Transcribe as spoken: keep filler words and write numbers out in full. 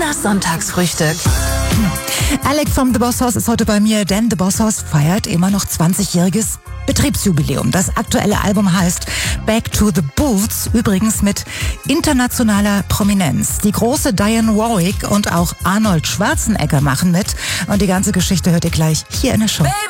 Das Sonntagsfrühstück. Alec from The Boss House ist heute bei mir, denn The Boss House feiert immer noch zwanzigjähriges Betriebsjubiläum. Das aktuelle Album heißt Back to the Booths, übrigens mit internationaler Prominenz. Die große Diane Warwick und auch Arnold Schwarzenegger machen mit. Und die ganze Geschichte hört ihr gleich hier in der Show.